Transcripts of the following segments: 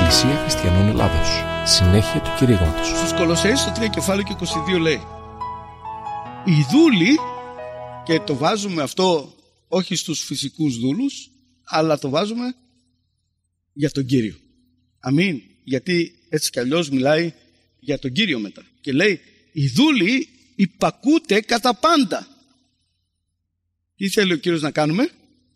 Εκκλησία Χριστιανών Ελλάδος. Συνέχεια του κηρύγματος. Στους Κολοσσαίους το 3 κεφάλαιο και 22 λέει: οι δούλοι, και το βάζουμε αυτό όχι στους φυσικούς δούλους, αλλά το βάζουμε για τον Κύριο. Αμήν. Γιατί έτσι κι αλλιώς μιλάει για τον Κύριο μετά. Και λέει: οι δούλοι υπακούτε κατά πάντα. Τι θέλει ο Κύριος να κάνουμε?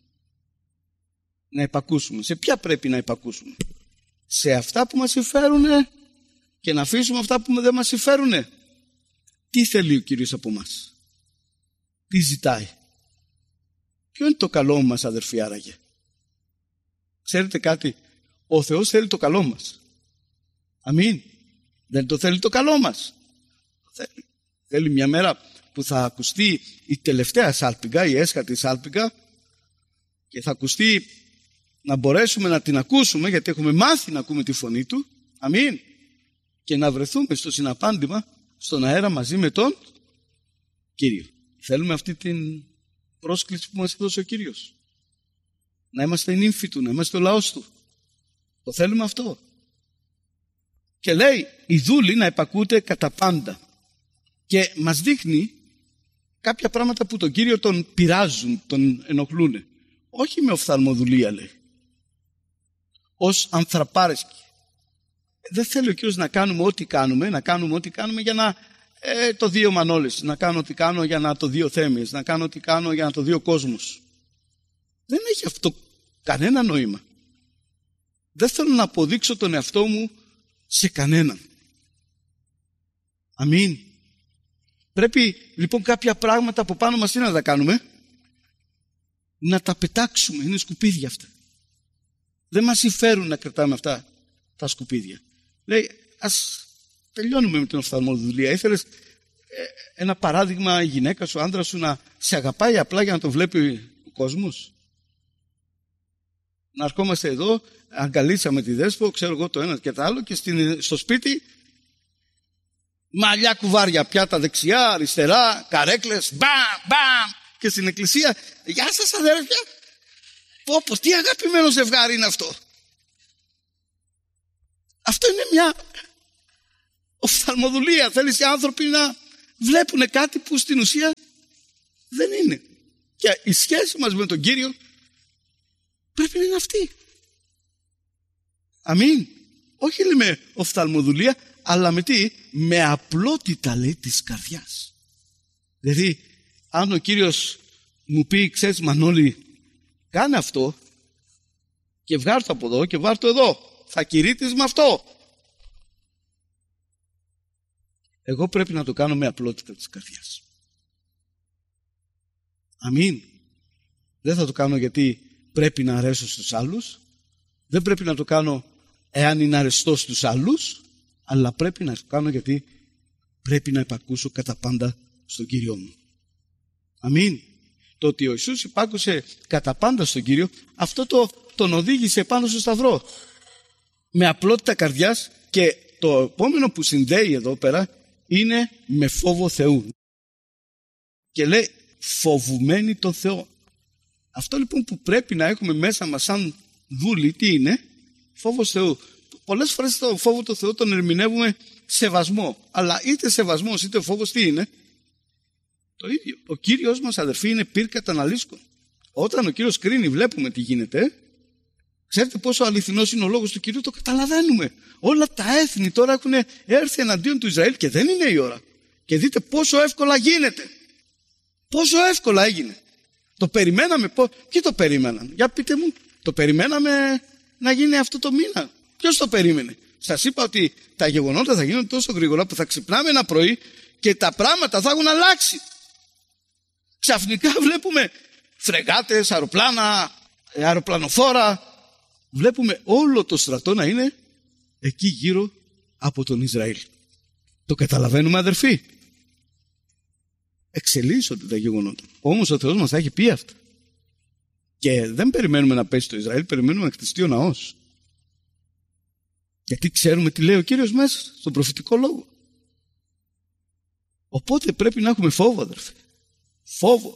Να υπακούσουμε. Σε ποια πρέπει να υπακούσουμε? Σε αυτά που μας συμφέρουν και να αφήσουμε αυτά που δεν μας συμφέρουν. Τι θέλει ο Κύριος από μας? Τι ζητάει? Ποιο είναι το καλό μας, αδερφοί, άραγε? Ξέρετε κάτι? Ο Θεός θέλει το καλό μας. Αμήν. Δεν το θέλει το καλό μας? Θέλει μια μέρα που θα ακουστεί η τελευταία σάλπιγγα, η έσχατη σάλπιγγα, και θα ακουστεί, να μπορέσουμε να την ακούσουμε, γιατί έχουμε μάθει να ακούμε τη φωνή του. Αμήν. Και να βρεθούμε στο συναπάντημα, στον αέρα μαζί με τον Κύριο. Θέλουμε αυτή την πρόσκληση που μας έδωσε ο Κύριος. Να είμαστε η νύμφη του, να είμαστε ο λαός του. Το θέλουμε αυτό. Και λέει οι δούλοι να υπακούτε κατά πάντα. Και μας δείχνει κάποια πράγματα που τον Κύριο τον πειράζουν, τον ενοχλούν. Όχι με οφθαλμοδουλία, λέει. Ως ανθραπάρεσκοι. Δεν θέλει ο Κύριος να κάνουμε ό,τι κάνουμε, για να το δει ο Μανώλης, να κάνω ό,τι κάνω για να το δει ο Θέμης, να κάνω ό,τι κάνω για να το δει ο κόσμος. Δεν έχει αυτό κανένα νόημα. Δεν θέλω να αποδείξω τον εαυτό μου σε κανέναν. Αμήν. Πρέπει λοιπόν κάποια πράγματα από πάνω μας τι να τα κάνουμε? Να τα πετάξουμε. Είναι σκουπίδια αυτά. Δεν μας συμφέρουν να κρατάμε αυτά τα σκουπίδια. Λέει, ας τελειώνουμε με την οφθαλμοδουλία. Ήθελες ένα παράδειγμα, η γυναίκα σου, ο άντρας σου να σε αγαπάει απλά για να το βλέπει ο κόσμος? Να ερχόμαστε εδώ, αγκαλίσαμε τη δέσπο, ξέρω εγώ το ένα και το άλλο, και στο σπίτι μαλλιά κουβάρια, πιάτα δεξιά, αριστερά, καρέκλες, μπαμ, μπαμ, και στην εκκλησία, γεια σας αδέρφια. Πω, τι αγαπημένο ζευγάρι είναι αυτό. Αυτό είναι μια οφθαλμοδουλία. Θέλεις οι άνθρωποι να βλέπουν κάτι που στην ουσία δεν είναι. Και η σχέση μας με τον Κύριο πρέπει να είναι αυτή. Αμήν. Όχι με οφθαλμοδουλία, αλλά με τι? Με απλότητα, λέει, της καρδιάς. Δηλαδή, αν ο Κύριος μου πει, ξέρεις Μανώλη, κάνε αυτό και βγάρ' το από εδώ και βάρ' το εδώ, θα κηρύττεις με αυτό. Εγώ πρέπει να το κάνω με απλότητα της καρδιάς. Αμήν. Δεν θα το κάνω γιατί πρέπει να αρέσω στους άλλους. Δεν πρέπει να το κάνω εάν είναι αρεστό στους άλλους, αλλά πρέπει να το κάνω γιατί πρέπει να υπακούσω κατά πάντα στον Κύριο μου. Αμήν. Το ότι ο Ιησούς υπάκουσε κατά πάντα στον Κύριο, αυτό τον οδήγησε πάνω στο σταυρό. Με απλότητα καρδιάς, και το επόμενο που συνδέει εδώ πέρα είναι με φόβο Θεού. Και λέει φοβουμένοι τον Θεό. Αυτό λοιπόν που πρέπει να έχουμε μέσα μας σαν δούλοι, τι είναι? Φόβος Θεού. Πολλές φορές το φόβο του Θεού τον ερμηνεύουμε σεβασμό. Αλλά είτε σεβασμός είτε φόβος τι είναι? Το ίδιο. Ο Κύριος μας, αδερφοί, είναι πυρ καταναλύσκων. Όταν ο Κύριος κρίνει, βλέπουμε τι γίνεται. Ξέρετε πόσο αληθινός είναι ο λόγος του Κυρίου? Το καταλαβαίνουμε. Όλα τα έθνη τώρα έχουν έρθει εναντίον του Ισραήλ και δεν είναι η ώρα. Και δείτε πόσο εύκολα γίνεται. Πόσο εύκολα έγινε. Το περιμέναμε. Ποιοι το περίμεναν? Για πείτε μου. Το περιμέναμε να γίνει αυτό το μήνα? Ποιος το περίμενε? Σας είπα ότι τα γεγονότα θα γίνουν τόσο γρήγορα που θα ξυπνάμε ένα πρωί και τα πράγματα θα έχουν αλλάξει. Ξαφνικά βλέπουμε φρεγάτες, αεροπλάνα, αεροπλανοφόρα. Βλέπουμε όλο το στρατό να είναι εκεί γύρω από τον Ισραήλ. Το καταλαβαίνουμε, αδερφοί? Εξελίσσονται τα γεγονότα. Όμως ο Θεός μας θα έχει πει αυτά. Και δεν περιμένουμε να πέσει το Ισραήλ, περιμένουμε να χτιστεί ο ναός. Γιατί ξέρουμε τι λέει ο Κύριος μέσα στον προφητικό λόγο. Οπότε πρέπει να έχουμε φόβο, αδερφοί. Φόβο.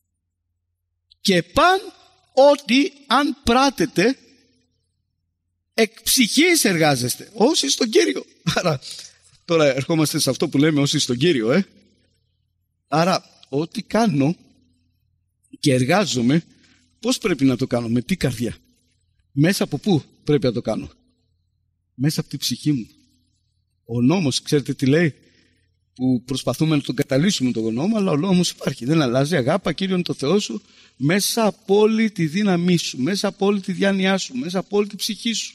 Και παν ότι αν πράτετε εκ ψυχής εργάζεστε, όσοι στον Κύριο. Άρα, τώρα ερχόμαστε σε αυτό που λέμε όσοι στον Κύριο, Άρα, ό,τι κάνω και εργάζομαι, πώς πρέπει να το κάνω, με τι καρδιά, μέσα από πού πρέπει να το κάνω? Μέσα από την ψυχή μου. Ο νόμος, ξέρετε τι λέει, που προσπαθούμε να τον καταλύσουμε τον νόμο, αλλά ο νόμος υπάρχει, δεν αλλάζει. Αγάπα Κύριον το Θεό σου μέσα από όλη τη δύναμή σου, μέσα από όλη τη διάνοιά σου, μέσα από όλη τη ψυχή σου.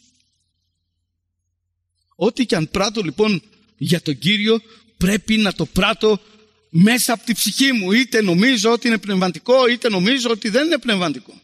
Ό,τι και αν πράττω λοιπόν για τον Κύριο, πρέπει να το πράττω μέσα από τη ψυχή μου, είτε νομίζω ότι είναι πνευματικό, είτε νομίζω ότι δεν είναι πνευματικό.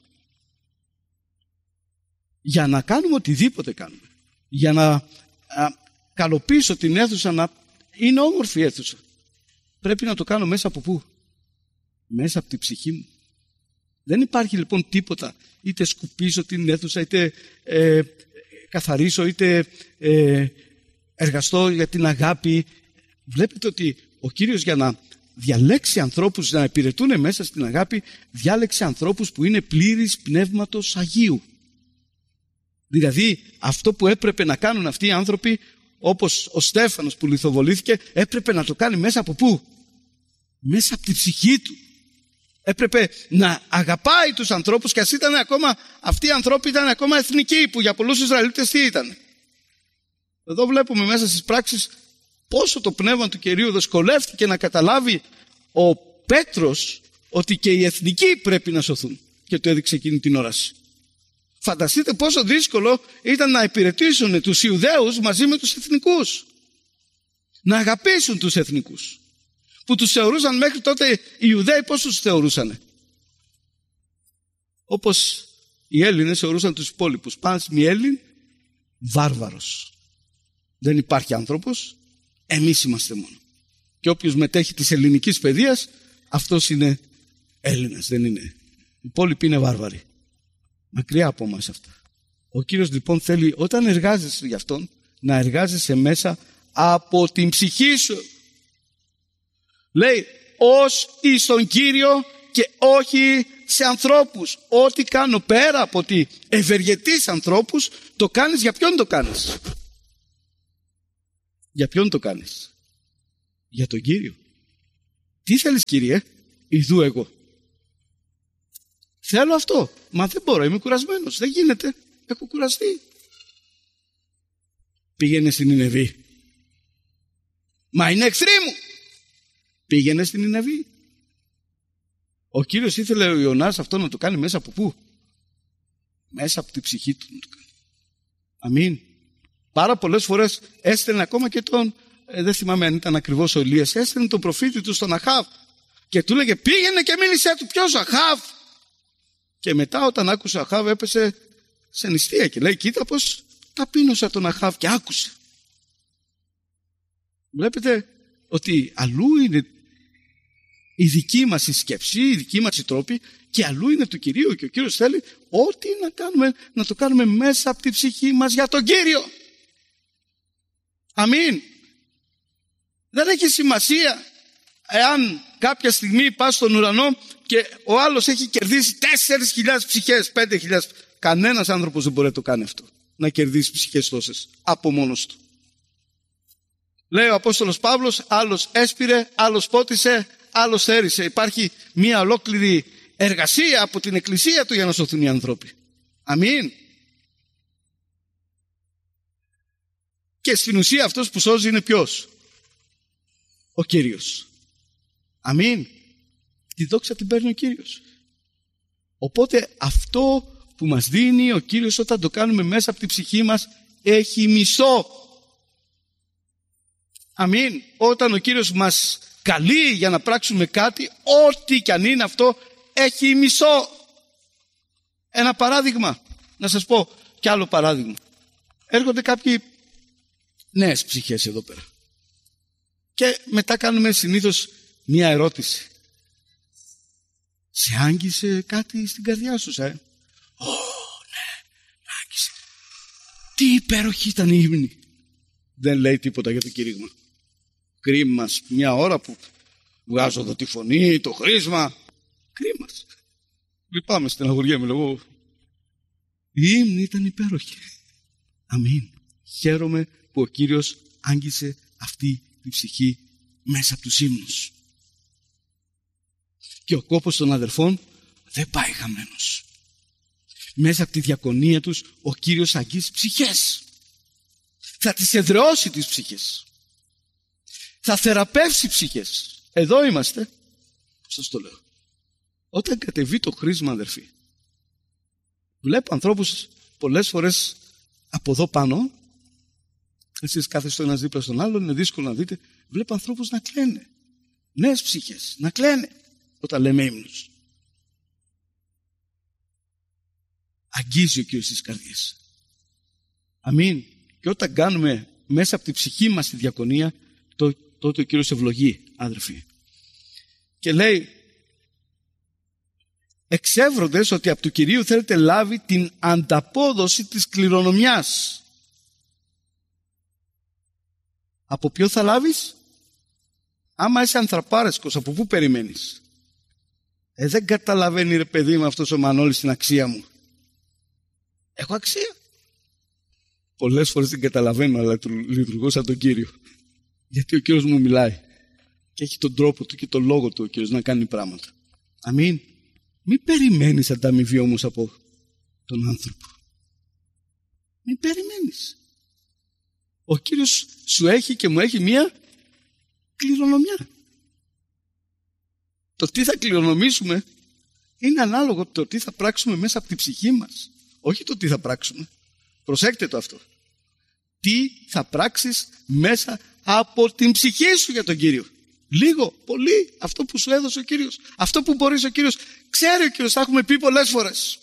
Για να κάνουμε οτιδήποτε κάνουμε, για να καλοποιήσω την αίθουσα να είναι όμορφη η αίθουσα, πρέπει να το κάνω μέσα από πού? Μέσα από τη ψυχή μου. Δεν υπάρχει λοιπόν τίποτα, είτε σκουπίσω την αίθουσα, είτε καθαρίσω, είτε εργαστώ για την αγάπη. Βλέπετε ότι ο Κύριος, για να διαλέξει ανθρώπους να υπηρετούν μέσα στην αγάπη, διάλεξε ανθρώπους που είναι πλήρης πνεύματος Αγίου. Δηλαδή αυτό που έπρεπε να κάνουν αυτοί οι άνθρωποι, όπως ο Στέφανος που λιθοβολήθηκε, έπρεπε να το κάνει μέσα από πού? Μέσα από τη ψυχή του. Έπρεπε να αγαπάει τους ανθρώπους, και ας ήταν ακόμα, αυτοί οι άνθρωποι ήταν ακόμα εθνικοί, που για πολλούς Ισραηλίτες τι ήταν? Εδώ βλέπουμε μέσα στις πράξεις πόσο το πνεύμα του Κυρίου δυσκολεύτηκε να καταλάβει ο Πέτρος ότι και οι εθνικοί πρέπει να σωθούν, και το έδειξε εκείνη την όραση. Φανταστείτε πόσο δύσκολο ήταν να υπηρετήσουν τους Ιουδαίους μαζί με τους εθνικούς, να αγαπήσουν τους εθνικούς, που τους θεωρούσαν μέχρι τότε οι Ιουδαίοι. Πώς τους θεωρούσανε? Όπως οι Έλληνες θεωρούσαν τους υπόλοιπους. Πας μη Έλλην, βάρβαρος. Δεν υπάρχει άνθρωπος, εμείς είμαστε μόνο. Και όποιος μετέχει της ελληνικής παιδείας, αυτός είναι Έλληνας, δεν είναι. Οι υπόλοιποι είναι βάρβαροι. Μακριά από μας αυτά. Ο Κύριος λοιπόν θέλει, όταν εργάζεσαι για Αυτόν, να εργάζεσαι μέσα από την ψυχή σου. Λέει, ως εις τον Κύριο και όχι σε ανθρώπους. Ό,τι κάνω πέρα από ότι ευεργετείς ανθρώπους, το κάνεις για ποιον το κάνεις? Για ποιον το κάνεις? Για τον Κύριο. Τι θέλεις, Κύριε? Ιδού εγώ. Θέλω αυτό. Μα δεν μπορώ, είμαι κουρασμένος. Δεν γίνεται. Έχω κουραστεί. Πήγαινε στην Νινεβή. Μα είναι εχθροί μου. Πήγαινε στην Νινεβή. Ο Κύριος ήθελε ο Ιωνάς αυτό να το κάνει μέσα από πού? Μέσα από την ψυχή του να το κάνει. Αμήν. Πάρα πολλές φορές έστελνε ακόμα και τον, δεν θυμάμαι αν ήταν ακριβώς ο Ηλίας, έστελνε τον προφήτη του στον Αχάβ και του λέγε πήγαινε και μίλησέ του. Ποιος Αχάβ? Και μετά όταν άκουσε ο Αχάβ έπεσε σε νηστεία και λέει κοίτα πως ταπείνωσα τον Αχάβ και άκουσε. Βλέπετε ότι αλλού είναι η δική μας η σκέψη, η δική μας η τρόπη, και αλλού είναι του Κυρίου, και ο Κύριος θέλει ό,τι να κάνουμε να το κάνουμε μέσα από τη ψυχή μας για τον Κύριο. Αμήν. Δεν έχει σημασία εάν κάποια στιγμή πας στον ουρανό και ο άλλος έχει κερδίσει 4.000 ψυχές, 5.000. Κανένας άνθρωπος δεν μπορεί να το κάνει αυτό, να κερδίσει ψυχές τόσες από μόνος του. Λέει ο Απόστολος Παύλος, άλλος έσπηρε, άλλος πότισε, άλλος θέρισε. Υπάρχει μια ολόκληρη εργασία από την εκκλησία του για να σωθούν οι άνθρωποι. Αμήν. Και στην ουσία αυτός που σώζει είναι ποιος? Ο Κύριος. Αμήν. Τη δόξα την παίρνει ο Κύριος. Οπότε αυτό που μας δίνει ο Κύριος όταν το κάνουμε μέσα από την ψυχή μας έχει μισό. Αμήν. Όταν ο Κύριος μας καλεί για να πράξουμε κάτι, ό,τι κι αν είναι αυτό, έχει μισό. Ένα παράδειγμα. Να σας πω κι άλλο παράδειγμα. Έρχονται κάποιοι νέες ψυχές εδώ πέρα. Και μετά κάνουμε συνήθως μία ερώτηση. Σε άγγισε κάτι στην καρδιά σου, ναι, άγγισε. Τι υπέροχη ήταν η ύμνη. Δεν λέει τίποτα για το κήρυγμα. Κρίμα μια ώρα που βγάζω εδώ τη φωνή, το χρήσμα. Κρίμα. Λυπάμαι, στεναχωριέμαι, λέγω. Η ύμνη ήταν υπέροχη. Αμήν. Χαίρομαι που ο Κύριος άγγισε αυτή τη ψυχή μέσα από τους ύμνους. Και ο κόπος των αδερφών δεν πάει χαμένος. Μέσα από τη διακονία τους ο Κύριος αγγίζει ψυχές. Θα τις εδραιώσει τις ψυχές. Θα θεραπεύσει ψυχές. Εδώ είμαστε. Σας το λέω. Όταν κατεβεί το χρήσμα, αδερφοί, βλέπω ανθρώπους πολλές φορές από εδώ πάνω, εσείς κάθεστε ένας δίπλα στον άλλον, είναι δύσκολο να δείτε, βλέπω ανθρώπους να κλαίνε. Νέες ψυχές, να κλαίνε όταν λέμε ύμνους. Αγγίζει ο Κύριος τις καρδιές. Αμήν. Και όταν κάνουμε μέσα από τη ψυχή μας τη διακονία, τότε ο Κύριος ευλογεί, αδερφοί. Και λέει, εξεύροντες ότι από του Κυρίου θέλετε λάβει την ανταπόδοση της κληρονομιάς. Από ποιο θα λάβεις? Άμα είσαι ανθραπάρεσκος, από πού περιμένεις? Δεν καταλαβαίνει, ρε παιδί μου, αυτός ο Μανώλης την αξία μου. Έχω αξία? Πολλές φορές την καταλαβαίνω, αλλά λειτουργώ σαν τον Κύριο. Γιατί ο Κύριος μου μιλάει και έχει τον τρόπο του και τον λόγο του ο Κύριος να κάνει πράγματα. Αμήν. Μην περιμένεις ανταμοιβή όμως από τον άνθρωπο. Μην περιμένεις. Ο Κύριος σου έχει και μου έχει μία κληρονομιά. Το τι θα κληρονομήσουμε είναι ανάλογο το τι θα πράξουμε μέσα από την ψυχή μας. Όχι το τι θα πράξουμε. Προσέξτε το αυτό. Τι θα πράξεις μέσα από την ψυχή σου για τον Κύριο. Λίγο, πολύ, αυτό που σου έδωσε ο Κύριος. Αυτό που μπορείς ο Κύριος. Ξέρει ο Κύριος, θα έχουμε πει πολλές φορές.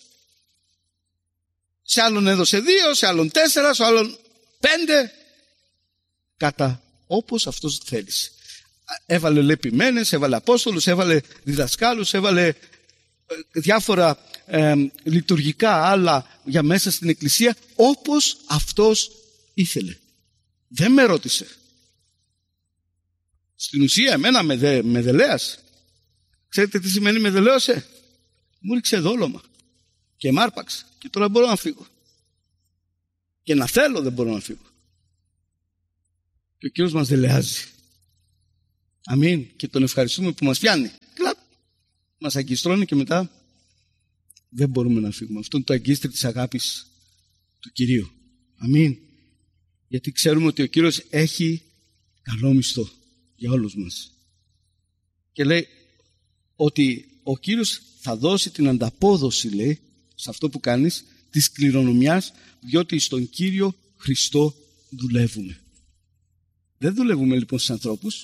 Σε άλλον έδωσε 2, σε άλλον 4, σε άλλον 5. Κατά όπως αυτός θέλεις. Έβαλε λεπημένες, έβαλε απόστολους, έβαλε διδασκάλους, έβαλε διάφορα λειτουργικά άλλα για μέσα στην εκκλησία, όπως αυτός ήθελε. Δεν με ρώτησε. Στην ουσία εμένα με δελέασε. Ξέρετε τι σημαίνει με δελέωσε? Μου ρίξε δόλωμα και μ' άρπαξε και τώρα μπορώ να φύγω. Και να θέλω δεν μπορώ να φύγω. Και ο Κύριος μας δελεάζει. Αμήν. Και τον ευχαριστούμε που μας πιάνει. Κλαπ. Μας αγκιστρώνει και μετά δεν μπορούμε να φύγουμε. Αυτό είναι το αγκίστρι της αγάπης του Κυρίου. Αμήν. Γιατί ξέρουμε ότι ο Κύριος έχει καλό μισθό για όλους μας. Και λέει ότι ο Κύριος θα δώσει την ανταπόδοση, λέει, σε αυτό που κάνεις, της κληρονομιάς, διότι στον Κύριο Χριστό δουλεύουμε. Δεν δουλεύουμε λοιπόν στους ανθρώπους.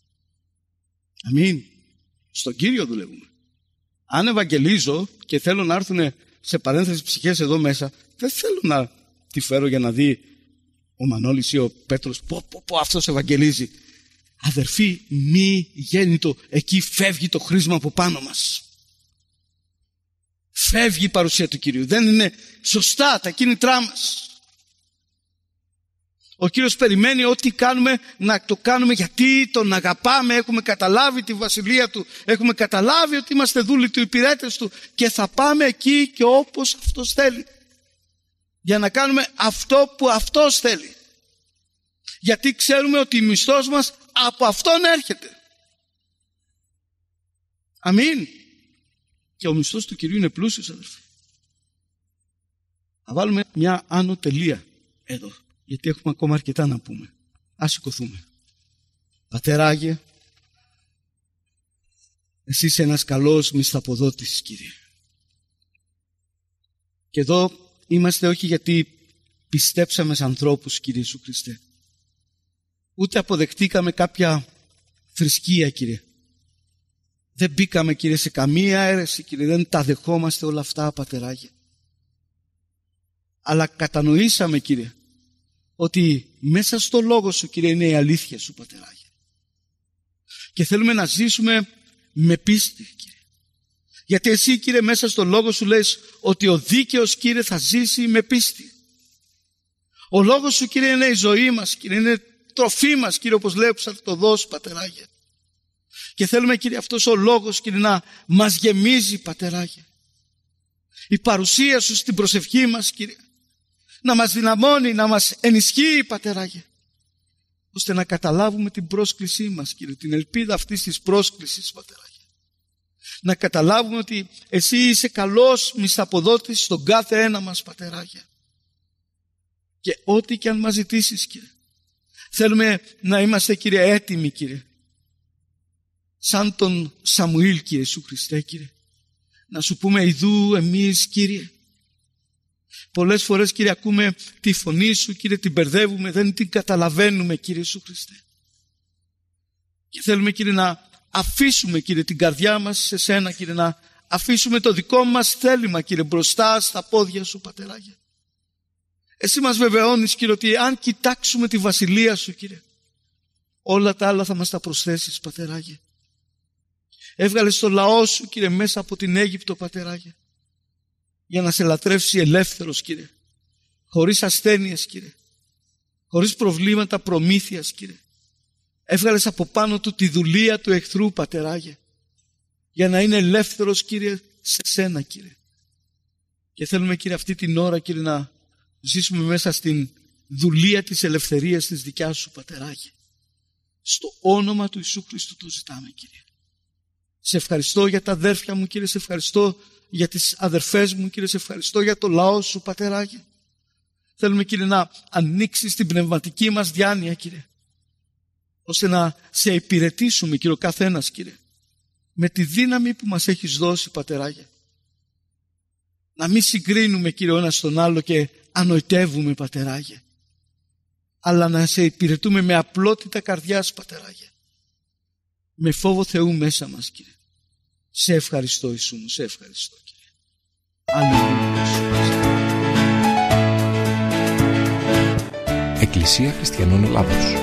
Αμήν. Στον Κύριο δουλεύουμε. Αν ευαγγελίζω και θέλω να έρθουν σε παρένθεση ψυχές εδώ μέσα, δεν θέλω να τη φέρω για να δει ο Μανώλης ή ο Πέτρος πω αυτός ευαγγελίζει. Αδερφοί, μη γέννητο, εκεί φεύγει το χρήσμα από πάνω μας. Φεύγει η παρουσία του Κυρίου. Δεν είναι σωστά τα κίνητρά μας. Ο Κύριος περιμένει ό,τι κάνουμε να το κάνουμε γιατί τον αγαπάμε, έχουμε καταλάβει τη βασιλεία Του, έχουμε καταλάβει ότι είμαστε δούλοι Του, υπηρέτες Του και θα πάμε εκεί και όπως Αυτός θέλει. Για να κάνουμε αυτό που Αυτός θέλει. Γιατί ξέρουμε ότι η μισθός μας από Αυτόν έρχεται. Αμήν. Και ο μισθός του Κυρίου είναι πλούσιος, αδελφοί. Θα βάλουμε μια άνω τελεία εδώ. Γιατί έχουμε ακόμα αρκετά να πούμε. Ας σηκωθούμε. Πατεράγε, εσύ είσαι ένας καλός μισθαποδότης, Κύριε. Και εδώ είμαστε όχι γιατί πιστέψαμε σε ανθρώπους, Κύριε Ιησού Χριστέ. Ούτε αποδεχτήκαμε κάποια θρησκεία, Κύριε. Δεν μπήκαμε, Κύριε, σε καμία αίρεση, Κύριε. Δεν τα δεχόμαστε όλα αυτά, Πατεράγε. Αλλά κατανοήσαμε, Κύριε, ότι μέσα στο λόγο Σου, Κύριε, είναι η αλήθεια Σου, Πατεράγε. Και θέλουμε να ζήσουμε με πίστη, Κύριε. Γιατί Εσύ, Κύριε, μέσα στο λόγο Σου λες ότι ο δίκαιος, Κύριε, θα ζήσει με πίστη. Ο λόγος Σου, Κύριε, είναι η ζωή μας, Κύριε, είναι τροφή μας, Κύριε, όπως λέω που θα το δώσω, Πατεράγε. Και θέλουμε, Κύριε, αυτός ο λόγος, Κύριε, να μας γεμίζει, Πατεράγε. Η παρουσία Σου στην προσευχή μας, Κύριε. να μας δυναμώνει, να μας ενισχύει, Πατεράγε, ώστε να καταλάβουμε την πρόσκλησή μας, Κύριε, την ελπίδα αυτής της πρόσκλησης, Πατεράγε. Να καταλάβουμε ότι Εσύ είσαι καλός μισθαποδότης στον κάθε ένα μας, Πατεράγε. Και ό,τι και αν μας ζητήσεις, Κύριε, θέλουμε να είμαστε, Κύριε, έτοιμοι, Κύριε, σαν τον Σαμουήλ, Κύριε Ιησού Χριστέ, Κύριε, να Σου πούμε ιδού εμείς, Κύριε. Πολλές φορές, Κύριε, ακούμε τη φωνή Σου, Κύριε, την μπερδεύουμε, δεν την καταλαβαίνουμε, Κύριε Ιησού Χριστέ. Και θέλουμε, Κύριε, να αφήσουμε, Κύριε, την καρδιά μας σε Σένα, Κύριε, να αφήσουμε το δικό μας θέλημα, Κύριε, μπροστά στα πόδια Σου, Πατεράγε. Εσύ μας βεβαιώνεις, Κύριε, ότι αν κοιτάξουμε τη βασιλεία Σου, Κύριε, όλα τα άλλα θα μας τα προσθέσεις, Πατεράγε. Έβγαλες το λαό Σου, Κύριε, μέσα από την Αίγυπτο, Πατεράγε, για να σε λατρεύσει ελεύθερος, Κύριε, χωρίς ασθένειες, Κύριε, χωρίς προβλήματα προμήθειας, Κύριε. Έβγαλες από πάνω του τη δουλεία του εχθρού, Πατεράγε, για να είναι ελεύθερος, Κύριε, σε Σένα, Κύριε. Και θέλουμε, Κύριε, αυτή την ώρα, Κύριε, να ζήσουμε μέσα στην δουλεία της ελευθερίας της δικιάς Σου, Πατεράγε. Στο όνομα του Ιησού Χριστού το ζητάμε, Κύριε. Σε ευχαριστώ για τα αδέρφια μου, Κύριε, σε ευχαριστώ για τις αδερφές μου, Κύριε, σε ευχαριστώ για το λαό Σου, Πατεράγε. Θέλουμε, Κύριε, να ανοίξεις την πνευματική μας διάνοια, Κύριε, ώστε να σε υπηρετήσουμε, Κύριε, ο καθένας, Κύριε, με τη δύναμη που μας έχεις δώσει, Πατεράγε. Να μην συγκρίνουμε, Κύριε, ο ένας τον άλλο και ανοητεύουμε, Πατεράγε, αλλά να σε υπηρετούμε με απλότητα καρδιάς, Πατεράγε, με φόβο Θεού μέσα μας, Κύριε. Σε ευχαριστώ, Ιησού μου, σε ευχαριστώ, Κύριε. Αλληλούια. Εκκλησία Χριστιανών Ελλάδος.